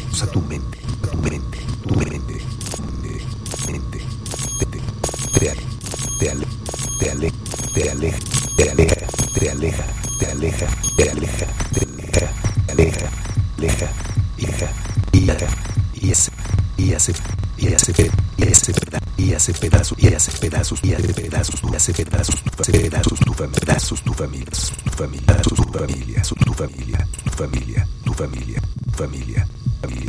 a tu mente, tu mente, tu mente, mente, te aleja, te aleja, te aleja, te aleja, te aleja, te aleja, te aleja, te aleja, aleja, hija, y hace pedazos, y hace pedazos, y hace pedazos, tú hace pedazos, tu familia, tu familia, tu familia, tu familia, tu familia, tu familia, tu familia, familia, familia.